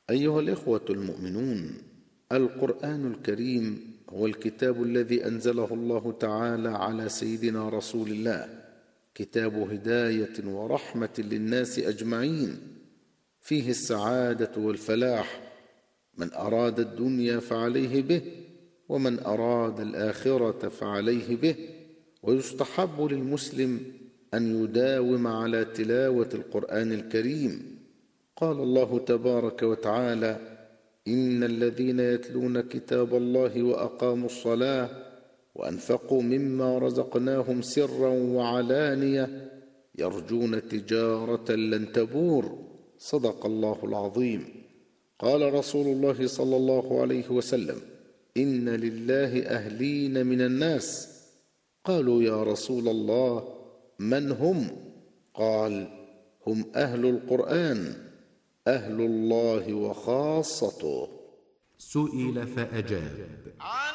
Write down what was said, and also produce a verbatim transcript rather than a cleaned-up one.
أيها الإخوة المؤمنون، القرآن الكريم هو الكتاب الذي أنزله الله تعالى على سيدنا رسول الله، كتاب هداية ورحمة للناس أجمعين، فيه السعادة والفلاح. من أراد الدنيا فعليه به، ومن أراد الآخرة فعليه به. ويستحب للمسلم أن يداوم على تلاوة القرآن الكريم. قال الله تبارك وتعالى: إن الذين يتلون كتاب الله وأقاموا الصلاة وأنفقوا مما رزقناهم سرا وعلانية يرجون تجارة لن تبور. صدق الله العظيم. قال رسول الله صلى الله عليه وسلم: إن لله أهلين من الناس. قالوا: يا رسول الله، من هم؟ قال: هم أهل القرآن، أهل الله وخاصته. سئل فأجاب: